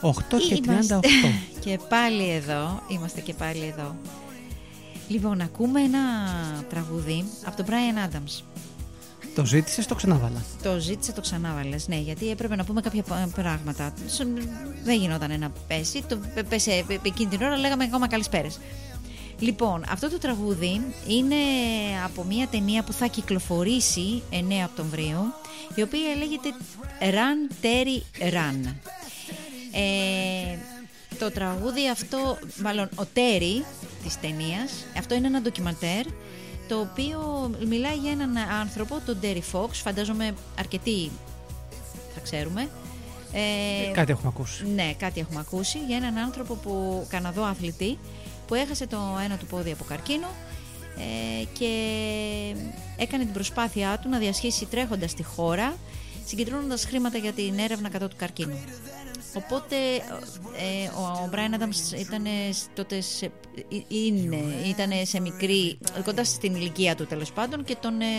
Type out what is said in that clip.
8:38. Και πάλι εδώ. Είμαστε και πάλι εδώ. Λοιπόν, ακούμε ένα τραγούδι από τον Bryan Adams. Το ζήτησες, το ξανάβαλα. Το ζήτησε, το ξανάβαλες, ναι, γιατί έπρεπε να πούμε κάποια πράγματα. Δεν γινόταν να πέσει. Το πέσε εκείνη την ώρα, λέγαμε ακόμα καλησπέρες. Λοιπόν, αυτό το τραγούδι είναι από μια ταινία που θα κυκλοφορήσει 9 Οκτωβρίου, η οποία λέγεται Run Terry Run. Το τραγούδι αυτό, μάλλον ο Terry της ταινίας, αυτό είναι ένα ντοκιμαντέρ, το οποίο μιλάει για έναν άνθρωπο, τον Terry Fox, φαντάζομαι αρκετοί θα ξέρουμε. Κάτι έχουμε ακούσει. Ναι, κάτι έχουμε ακούσει, για έναν άνθρωπο Καναδό αθλητή, που έχασε το ένα του πόδι από καρκίνο και έκανε την προσπάθειά του να διασχίσει τρέχοντας τη χώρα, συγκεντρώνοντας χρήματα για την έρευνα κατά του καρκίνου. Οπότε ο Bryan Adams ήταν σε μικρή, κοντά στην ηλικία του τέλος πάντων, και τον